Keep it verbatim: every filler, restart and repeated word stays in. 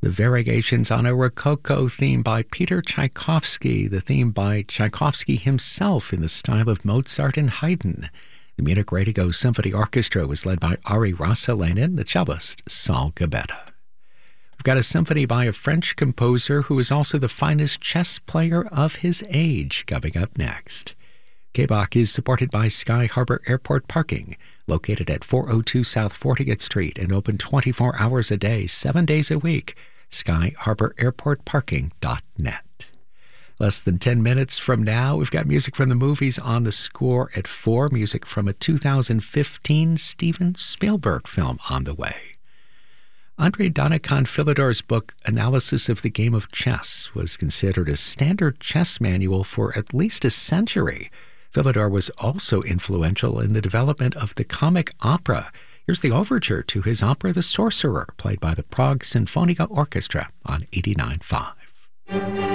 The Variations on a Rococo theme by Peter Tchaikovsky, the theme by Tchaikovsky himself in the style of Mozart and Haydn. The Munich Radio Symphony Orchestra was led by Ari Rasalainen, the cellist Saul Gabetta. We've got a symphony by a French composer who is also the finest chess player of his age coming up next. K-Bach is supported by Sky Harbor Airport Parking, located at four oh two South fortieth Street and open twenty-four hours a day, seven days a week. sky harbor airport parking dot net. Less than ten minutes from now, we've got music from the movies on the score at four, music from a two thousand fifteen Steven Spielberg film on the way. Andrei Danican-Philidor's book, Analysis of the Game of Chess, was considered a standard chess manual for at least a century. Philidor was also influential in the development of the comic opera. Here's the overture to his opera The Sorcerer, played by the Prague Sinfonia Orchestra on eighty-nine point five.